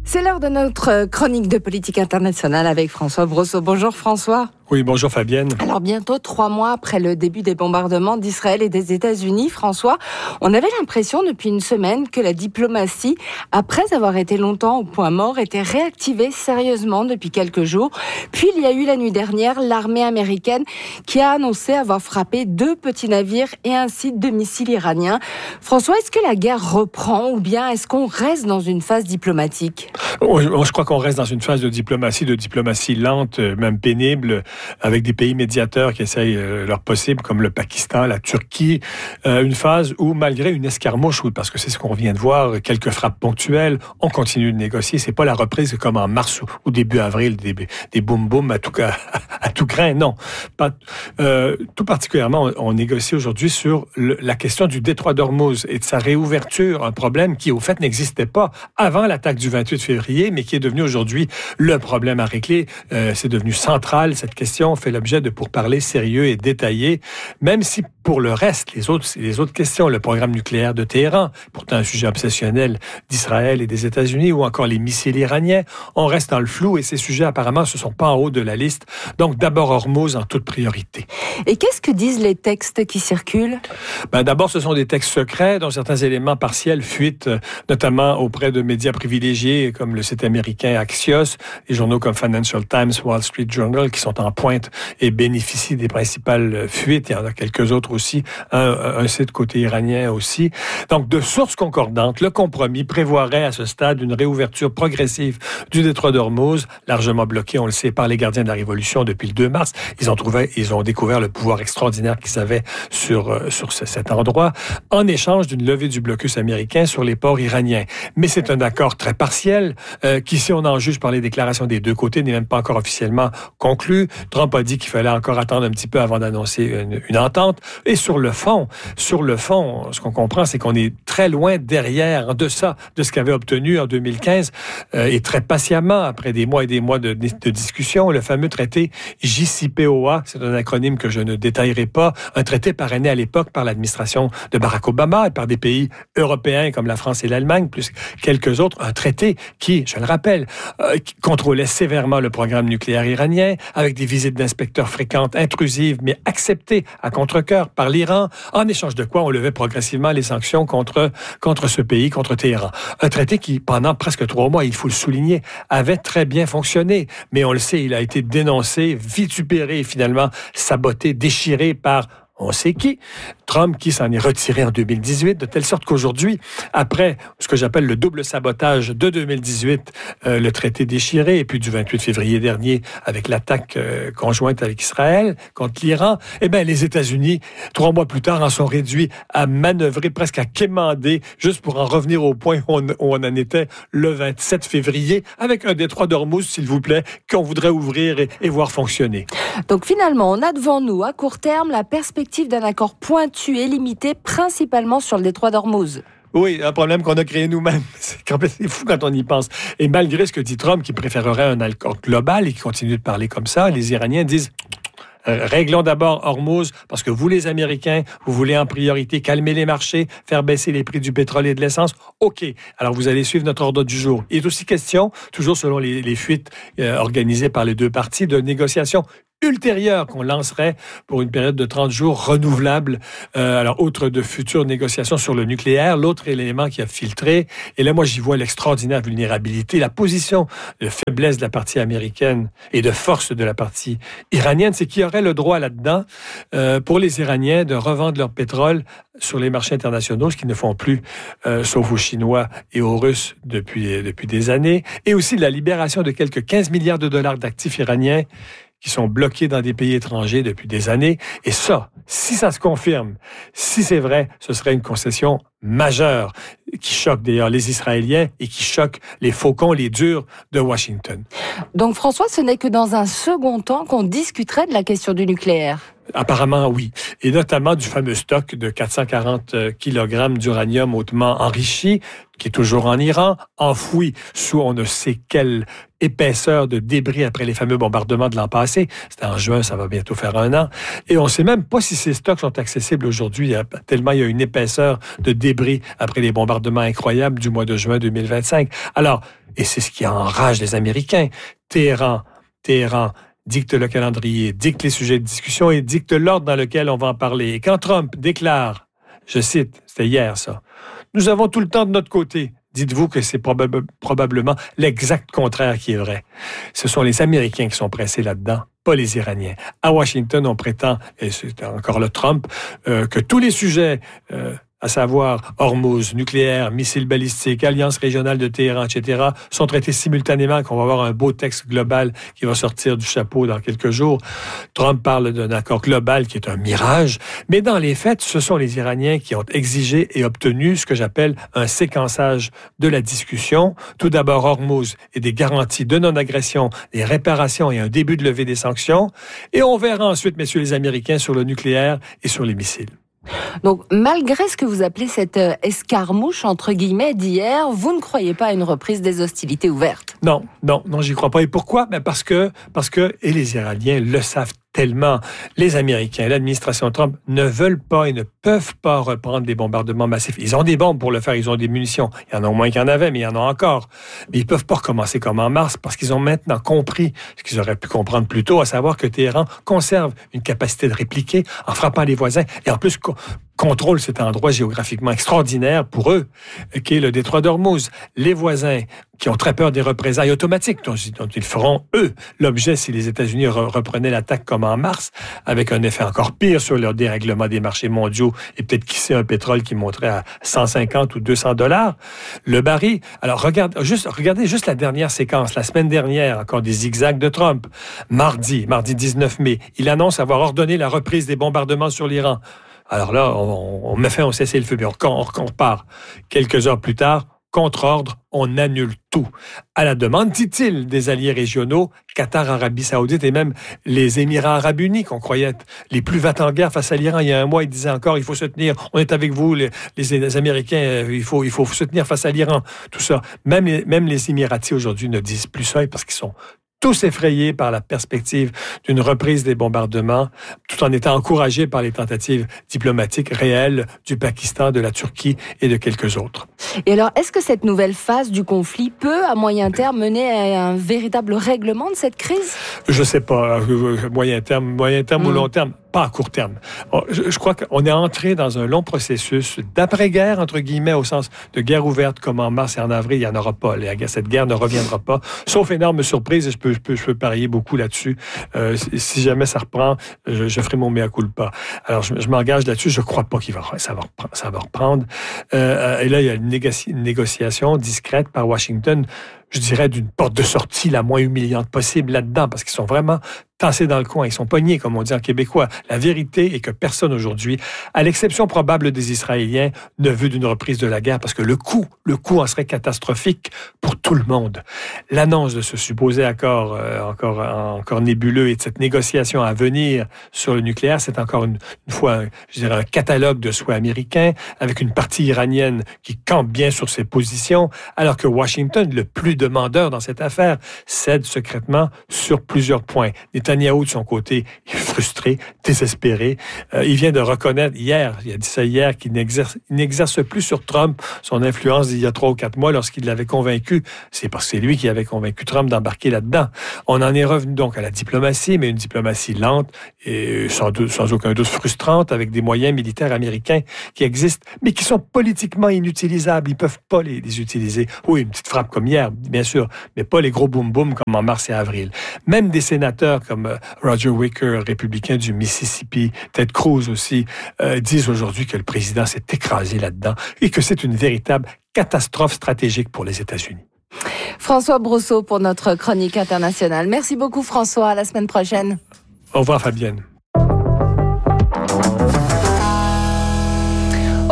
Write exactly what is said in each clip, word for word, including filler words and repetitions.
C'est l'heure de notre chronique de politique internationale avec François Brosseau. Bonjour François. Oui, bonjour Fabienne. Alors bientôt trois mois après le début des bombardements d'Israël et des États-Unis, François, on avait l'impression depuis une semaine que la diplomatie, après avoir été longtemps au point mort, était réactivée sérieusement depuis quelques jours. Puis il y a eu la nuit dernière l'armée américaine qui a annoncé avoir frappé deux petits navires et un site de missiles iraniens. François, est-ce que la guerre reprend ou bien est-ce qu'on reste dans une phase diplomatique ? Je crois qu'on reste dans une phase de diplomatie, de diplomatie lente, même pénible, avec des pays médiateurs qui essayent leur possible, comme le Pakistan, la Turquie. Euh, une phase où, malgré une escarmouche, parce que c'est ce qu'on vient de voir, quelques frappes ponctuelles, on continue de négocier. C'est pas la reprise comme en mars ou début avril, des, des boum-boum à tout, à, à tout craint, non. Pas, euh, tout particulièrement, on, on négocie aujourd'hui sur le, la question du détroit d'Ormuz et de sa réouverture, un problème qui, au fait, n'existait pas avant l'attaque du vingt-huit février, mais qui est devenu aujourd'hui le problème à régler. Euh, c'est devenu central, cette question fait l'objet de pourparlers sérieux et détaillés, même si pour le reste, les autres, les autres questions, le programme nucléaire de Téhéran, pourtant un sujet obsessionnel d'Israël et des États-Unis, ou encore les missiles iraniens, on reste dans le flou et ces sujets apparemment ne sont pas en haut de la liste. Donc d'abord Hormuz en toute priorité. Et qu'est-ce que disent les textes qui circulent? Ben, d'abord, ce sont des textes secrets dont certains éléments partiels fuitent, notamment auprès de médias privilégiés comme le site américain Axios, les journaux comme Financial Times, Wall Street Journal qui sont en pointe et bénéficient des principales fuites. Il y en a quelques autres aussi, un, un site côté iranien aussi. Donc, de sources concordantes, le compromis prévoirait à ce stade une réouverture progressive du détroit d'Ormuz, largement bloqué, on le sait, par les gardiens de la Révolution depuis le deux mars. Ils ont trouvé, ils ont découvert le pouvoir extraordinaire qu'ils avaient sur, sur ce, cet endroit, en échange d'une levée du blocus américain sur les ports iraniens. Mais c'est un accord très partiel, euh, qui, si on en juge par les déclarations des deux côtés, n'est même pas encore officiellement conclu. Trump a dit qu'il fallait encore attendre un petit peu avant d'annoncer une, une entente. Et sur le fond, sur le fond, ce qu'on comprend, c'est qu'on est très loin derrière, en deçà de ce qu'avait obtenu en deux mille quinze, euh, et très patiemment, après des mois et des mois de, de discussion, le fameux traité J C P O A, c'est un acronyme que je ne détaillerai pas, un traité parrainé à l'époque par l'administration de Barack Obama et par des pays européens comme la France et l'Allemagne, plus quelques autres, un traité qui, je le rappelle, euh, qui contrôlait sévèrement le programme nucléaire iranien, avec des visites d'inspecteurs fréquentes, intrusives, mais acceptées à contre-cœur par l'Iran, en échange de quoi on levait progressivement les sanctions contre, contre ce pays, contre Téhéran. Un traité qui, pendant presque trois mois, il faut le souligner, avait très bien fonctionné, mais on le sait, il a été dénoncé, vitupéré, finalement saboté, déchiré par on sait qui. Trump qui s'en est retiré en deux mille dix-huit, de telle sorte qu'aujourd'hui, après ce que j'appelle le double sabotage de deux mille dix-huit, euh, le traité déchiré, et puis du vingt-huit février dernier, avec l'attaque euh, conjointe avec Israël contre l'Iran, eh bien, les États-Unis, trois mois plus tard, en sont réduits à manœuvrer, presque à quémander, juste pour en revenir au point où on, où on en était le vingt-sept février, avec un détroit d'Ormuz, s'il vous plaît, qu'on voudrait ouvrir et, et voir fonctionner. Donc finalement, on a devant nous, à court terme, la perspective d'un accord pointu et limité, principalement sur le détroit d'Ormuz. Oui, un problème qu'on a créé nous-mêmes. C'est fou quand on y pense. Et malgré ce que dit Trump, qui préférerait un accord global et qui continue de parler comme ça, les Iraniens disent... Réglons d'abord Hormuz, parce que vous, les Américains, vous voulez en priorité calmer les marchés, faire baisser les prix du pétrole et de l'essence. OK. Alors, vous allez suivre notre ordre du jour. Il est aussi question, toujours selon les, les fuites euh, organisées par les deux parties, de négociations ultérieure qu'on lancerait pour une période de trente jours renouvelable. Euh, alors, autre de futures négociations sur le nucléaire, l'autre élément qui a filtré, et là, moi, j'y vois l'extraordinaire vulnérabilité, la position de faiblesse de la partie américaine et de force de la partie iranienne, c'est qu'il y aurait le droit là-dedans euh, pour les Iraniens de revendre leur pétrole sur les marchés internationaux, ce qu'ils ne font plus, euh, sauf aux Chinois et aux Russes depuis, depuis des années, et aussi de la libération de quelques quinze milliards de dollars d'actifs iraniens qui sont bloqués dans des pays étrangers depuis des années. Et ça, si ça se confirme, si c'est vrai, ce serait une concession majeure qui choque d'ailleurs les Israéliens et qui choque les faucons, les durs de Washington. Donc François, ce n'est que dans un second temps qu'on discuterait de la question du nucléaire. Apparemment, oui. Et notamment du fameux stock de quatre cent quarante kilogrammes d'uranium hautement enrichi qui est toujours en Iran, enfoui sous on ne sait quelle épaisseur de débris après les fameux bombardements de l'an passé. C'était en juin, ça va bientôt faire un an. Et on ne sait même pas si ces stocks sont accessibles aujourd'hui, tellement il y a une épaisseur de débris après les bombardements incroyables du mois de juin deux mille vingt-cinq. Alors, et c'est ce qui enrage les Américains, Téhéran, Téhéran dicte le calendrier, dicte les sujets de discussion et dicte l'ordre dans lequel on va en parler. Et quand Trump déclare, je cite, c'était hier ça, « Nous avons tout le temps de notre côté », dites-vous que c'est probab- probablement l'exact contraire qui est vrai. Ce sont les Américains qui sont pressés là-dedans, pas les Iraniens. À Washington, on prétend, et c'est encore le Trump, euh, que tous les sujets... Euh, à savoir Hormuz, nucléaire, missiles balistiques, alliance régionale de Téhéran, et cetera, sont traités simultanément, qu'on va avoir un beau texte global qui va sortir du chapeau dans quelques jours. Trump parle d'un accord global qui est un mirage, mais dans les faits, ce sont les Iraniens qui ont exigé et obtenu ce que j'appelle un séquençage de la discussion. Tout d'abord Hormuz et des garanties de non-agression, des réparations et un début de levée des sanctions. Et on verra ensuite, messieurs les Américains, sur le nucléaire et sur les missiles. Donc, malgré ce que vous appelez cette euh, escarmouche, entre guillemets, d'hier, vous ne croyez pas à une reprise des hostilités ouvertes? Non, non, non, j'y crois pas. Et pourquoi? Ben parce que, parce que, et les Iraniens le savent tellement, les Américains, l'administration Trump ne veulent pas et ne peuvent pas reprendre des bombardements massifs. Ils ont des bombes pour le faire, ils ont des munitions. Il y en a au moins qu'il y en avait, mais il y en a encore. Mais ils peuvent pas recommencer comme en mars parce qu'ils ont maintenant compris ce qu'ils auraient pu comprendre plus tôt, à savoir que Téhéran conserve une capacité de répliquer en frappant les voisins et en plus co- contrôle cet endroit géographiquement extraordinaire pour eux, qui est le détroit d'Hormuz. Les voisins qui ont très peur des représailles automatiques dont, dont ils feront, eux, l'objet si les États-Unis re- reprenaient l'attaque comme en mars, avec un effet encore pire sur leur dérèglement des marchés mondiaux et peut-être qui sait un pétrole qui monterait à cent cinquante ou deux cents dollars le baril. Alors, regarde, juste, regardez juste la dernière séquence, la semaine dernière, encore des zigzags de Trump. Mardi, mardi dix-neuf mai, il annonce avoir ordonné la reprise des bombardements sur l'Iran. Alors là, on, on met fin au cessez-le-feu, mais on, on, on repart. Quelques heures plus tard, contre-ordre, on annule tout. À la demande, dit-il, des alliés régionaux, Qatar, Arabie Saoudite et même les Émirats Arabes Unis, qu'on croyait être les plus vattants en guerre face à l'Iran. Il y a un mois, ils disaient encore, il faut se tenir, on est avec vous, les, les, les Américains, il faut, il faut se tenir face à l'Iran, tout ça. Même les, même les Émiratis aujourd'hui ne disent plus ça parce qu'ils sont tous effrayés par la perspective d'une reprise des bombardements, tout en étant encouragés par les tentatives diplomatiques réelles du Pakistan, de la Turquie et de quelques autres. Et alors, est-ce que cette nouvelle phase du conflit peut, à moyen terme, mener à un véritable règlement de cette crise? Je sais pas, moyen terme, moyen terme mmh. ou long terme. Pas à court terme. Je, je crois qu'on est entré dans un long processus d'après-guerre, entre guillemets, au sens de guerre ouverte, comme en mars et en avril, il n'y en aura pas. Cette guerre ne reviendra pas, sauf énorme surprise, et je peux, je peux, je peux parier beaucoup là-dessus. Euh, si jamais ça reprend, je, je ferai mon mea culpa. Alors, je, je m'engage là-dessus, je ne crois pas qu'il va, ça va reprendre. Ça va reprendre. Euh, et là, il y a une, négoci- une négociation discrète par Washington, je dirais, d'une porte de sortie la moins humiliante possible là-dedans, parce qu'ils sont vraiment tassés dans le coin. Ils sont pognés, comme on dit en québécois. La vérité est que personne aujourd'hui, à l'exception probable des Israéliens, ne veut d'une reprise de la guerre parce que le coût, le coût en serait catastrophique pour tout le monde. L'annonce de ce supposé accord euh, encore, encore nébuleux et de cette négociation à venir sur le nucléaire, c'est encore une, une fois, un, je dirais, un catalogue de souhaits américains avec une partie iranienne qui campe bien sur ses positions, alors que Washington, le plus demandeur dans cette affaire, cède secrètement sur plusieurs points. Netanyahou, de son côté, est frustré, désespéré. Euh, il vient de reconnaître hier, il a dit ça hier, qu'il n'exerce, il n'exerce plus sur Trump son influence d'il y a trois ou quatre mois lorsqu'il l'avait convaincu. C'est parce que c'est lui qui avait convaincu Trump d'embarquer là-dedans. On en est revenu donc à la diplomatie, mais une diplomatie lente et sans, doute, sans aucun doute frustrante, avec des moyens militaires américains qui existent, mais qui sont politiquement inutilisables. Ils ne peuvent pas les, les utiliser. Oui, une petite frappe comme hier, bien sûr, mais pas les gros boum-boum comme en mars et avril. Même des sénateurs comme Roger Wicker, républicain du Mississippi, Ted Cruz aussi, euh, disent aujourd'hui que le président s'est écrasé là-dedans et que c'est une véritable catastrophe stratégique pour les États-Unis. François Brosseau pour notre chronique internationale. Merci beaucoup François, à la semaine prochaine. Au revoir Fabienne.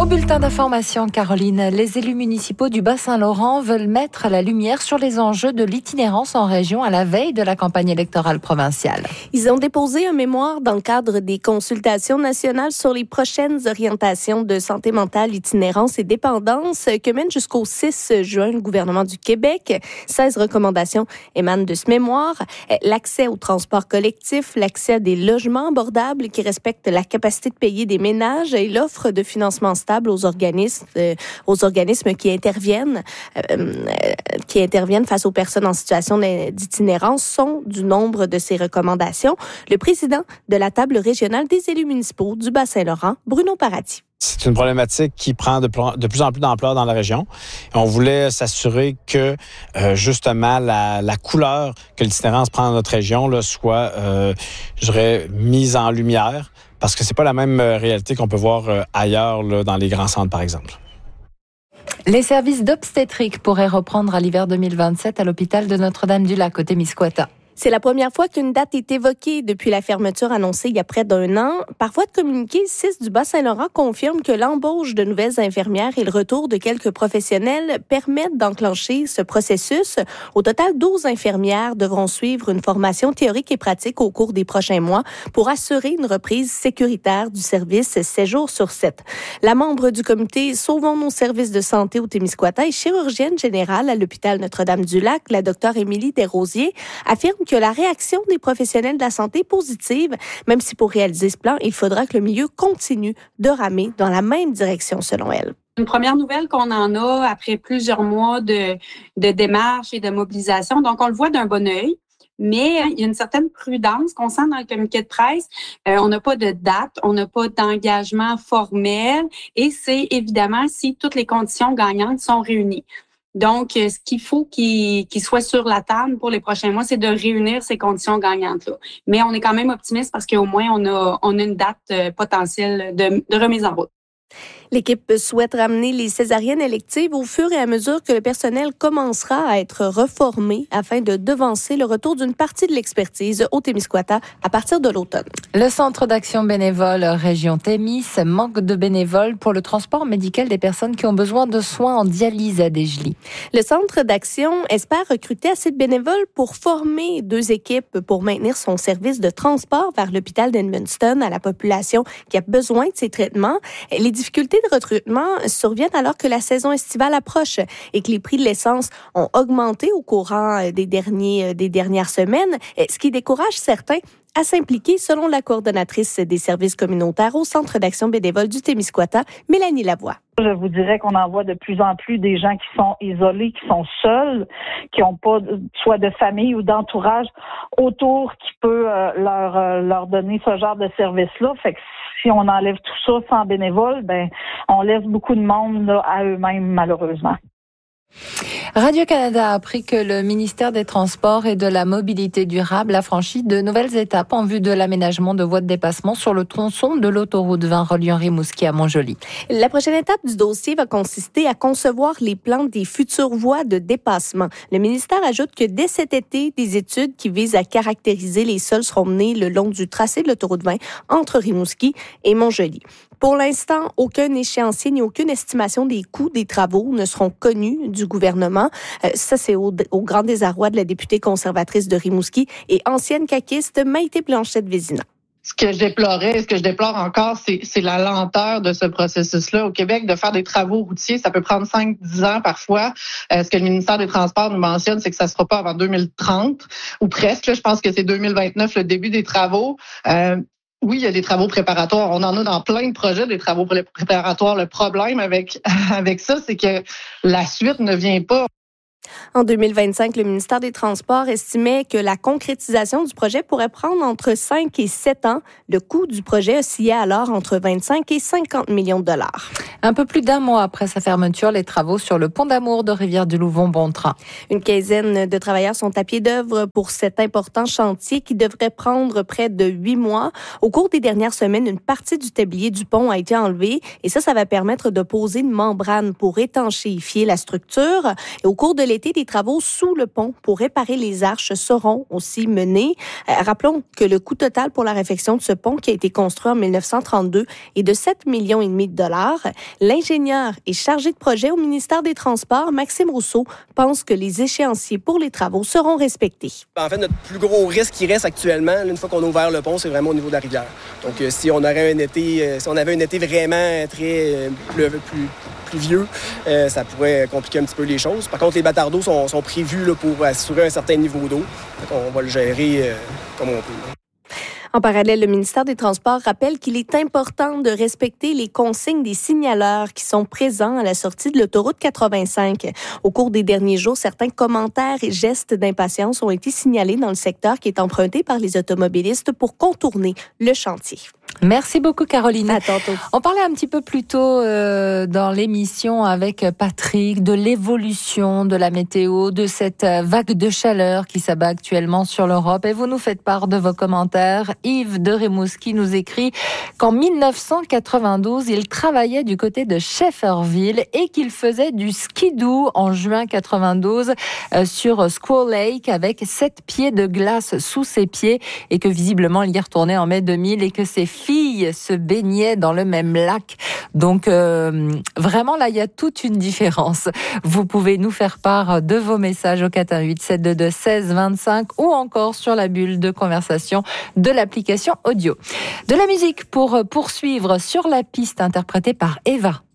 bulletin d'information, Caroline, les élus municipaux du Bas-Saint-Laurent veulent mettre la lumière sur les enjeux de l'itinérance en région à la veille de la campagne électorale provinciale. Ils ont déposé un mémoire dans le cadre des consultations nationales sur les prochaines orientations de santé mentale, itinérance et dépendance que mène jusqu'au six juin le gouvernement du Québec. seize recommandations émanent de ce mémoire. L'accès au transport collectif, l'accès à des logements abordables qui respectent la capacité de payer des ménages et l'offre de financement stable aux organismes, euh, aux organismes qui interviennent, euh, qui interviennent face aux personnes en situation d'itinérance sont du nombre de ces recommandations. Le président de la table régionale des élus municipaux du Bas-Saint-Laurent, Bruno Parati. C'est une problématique qui prend de, de plus en plus d'ampleur dans la région. Et on voulait s'assurer que, euh, justement, la, la couleur que l'itinérance prend dans notre région là, soit, euh, je dirais, mise en lumière, parce que c'est pas la même réalité qu'on peut voir euh, ailleurs, là, dans les grands centres, par exemple. Les services d'obstétrique pourraient reprendre à l'hiver deux mille vingt-sept à l'hôpital de Notre-Dame-du-Lac, au Témiscouata. C'est la première fois qu'une date est évoquée depuis la fermeture annoncée il y a près d'un an. Par voie de communiqué, le C I S du Bas-Saint-Laurent confirme que l'embauche de nouvelles infirmières et le retour de quelques professionnels permettent d'enclencher ce processus. Au total, douze infirmières devront suivre une formation théorique et pratique au cours des prochains mois pour assurer une reprise sécuritaire du service sept jours sur sept. La membre du comité Sauvons nos services de santé au Témiscouata et chirurgienne générale à l'hôpital Notre-Dame-du-Lac, la docteure Émilie Desrosiers, affirme que la réaction des professionnels de la santé est positive, même si pour réaliser ce plan, il faudra que le milieu continue de ramer dans la même direction, selon elle. Une première nouvelle qu'on en a après plusieurs mois de, de démarches et de mobilisation. Donc, on le voit d'un bon œil. Mais il y a une certaine prudence qu'on sent dans le communiqué de presse. Euh, on n'a pas de date, on n'a pas d'engagement formel et c'est évidemment si toutes les conditions gagnantes sont réunies. Donc, ce qu'il faut qu'il, qu'il soit sur la table pour les prochains mois, c'est de réunir ces conditions gagnantes-là. Mais on est quand même optimiste parce qu'au moins, on a, on a une date potentielle de, de remise en route. L'équipe souhaite ramener les césariennes électives au fur et à mesure que le personnel commencera à être reformé afin de devancer le retour d'une partie de l'expertise au Témiscouata à partir de l'automne. Le Centre d'action bénévole Région Témis manque de bénévoles pour le transport médical des personnes qui ont besoin de soins en dialyse à Desjely. Le Centre d'action espère recruter assez de bénévoles pour former deux équipes pour maintenir son service de transport vers l'hôpital d'Edmundston à la population qui a besoin de ces traitements. Les difficultés de recrutement surviennent alors que la saison estivale approche et que les prix de l'essence ont augmenté au courant des, derniers, des dernières semaines, ce qui décourage certains à s'impliquer, selon la coordonnatrice des services communautaires au Centre d'action bénévole du Témiscouata, Mélanie Lavoie. Je vous dirais qu'on en voit de plus en plus des gens qui sont isolés, qui sont seuls, qui n'ont pas soit de famille ou d'entourage autour qui peut euh, leur euh, leur donner ce genre de service-là. Fait que si on enlève tout ça sans bénévoles, ben on laisse beaucoup de monde là, à eux-mêmes, malheureusement. Radio-Canada a appris que le ministère des Transports et de la Mobilité durable a franchi de nouvelles étapes en vue de l'aménagement de voies de dépassement sur le tronçon de l'autoroute vingt reliant Rimouski à Montjoly. La prochaine étape du dossier va consister à concevoir les plans des futures voies de dépassement. Le ministère ajoute que dès cet été, des études qui visent à caractériser les sols seront menées le long du tracé de l'autoroute vingt entre Rimouski et Montjoly. Pour l'instant, aucun échéancier ni aucune estimation des coûts des travaux ne seront connus du gouvernement. Euh, ça, c'est au, au grand désarroi de la députée conservatrice de Rimouski et ancienne caquiste Maïté Blanchette-Vézina. Ce que je déplorais, ce que je déplore encore, c'est, c'est la lenteur de ce processus-là. Au Québec, de faire des travaux routiers, ça peut prendre cinq dix ans parfois. Euh, ce que le ministère des Transports nous mentionne, c'est que ça ne sera pas avant deux mille trente ou presque. Là, je pense que c'est deux mille vingt-neuf le début des travaux. Euh, Oui, il y a des travaux préparatoires. On en a dans plein de projets, des travaux préparatoires. Le problème avec avec ça, c'est que la suite ne vient pas. En deux mille vingt-cinq, le ministère des Transports estimait que la concrétisation du projet pourrait prendre entre cinq et sept ans. Le coût du projet oscillait alors entre vingt-cinq et cinquante millions de dollars. Un peu plus d'un mois après sa fermeture, les travaux sur le pont d'Amour de Rivière-du-Loup-Bon-Train. Une quinzaine de travailleurs sont à pied d'œuvre pour cet important chantier qui devrait prendre près de huit mois. Au cours des dernières semaines, une partie du tablier du pont a été enlevée et ça, ça va permettre de poser une membrane pour étanchéifier la structure. Et au cours de l'été, des travaux sous le pont pour réparer les arches seront aussi menés. Euh, rappelons que le coût total pour la réfection de ce pont, qui a été construit en mille neuf cent trente-deux, est de sept millions et demi de dollars. L'ingénieur et chargé de projet au ministère des Transports, Maxime Rousseau, pense que les échéanciers pour les travaux seront respectés. En fait, notre plus gros risque qui reste actuellement, une fois qu'on a ouvert le pont, c'est vraiment au niveau de la rivière. Donc, euh, si on aurait un été, euh, si on avait un été vraiment très euh, plus, plus pluvieux, euh, ça pourrait compliquer un petit peu les choses. Par contre, les batteurs d'eau sont, sont prévus là, pour assurer un certain niveau d'eau. Donc, on va le gérer euh, comme on peut. En parallèle, le ministère des Transports rappelle qu'il est important de respecter les consignes des signaleurs qui sont présents à la sortie de l'autoroute quatre-vingt-cinq. Au cours des derniers jours, certains commentaires et gestes d'impatience ont été signalés dans le secteur qui est emprunté par les automobilistes pour contourner le chantier. Merci beaucoup, Caroline. À tantôt. On parlait un petit peu plus tôt euh, dans l'émission avec Patrick de l'évolution de la météo, de cette vague de chaleur qui s'abat actuellement sur l'Europe. Et vous nous faites part de vos commentaires. Yves de Rimouski nous écrit qu'en mille neuf cent quatre-vingt-douze, il travaillait du côté de Shefferville et qu'il faisait du skidoo en juin quatre-vingt-douze euh, sur Squaw Lake avec sept pieds de glace sous ses pieds et que visiblement il y retournait en mai deux mille et que ses filles se baignaient dans le même lac. Donc euh, vraiment là, il y a toute une différence. Vous pouvez nous faire part de vos messages au quatre un huit sept deux deux seize vingt-cinq ou encore sur la bulle de conversation de l'application audio. De la musique pour poursuivre sur la piste interprétée par Eva.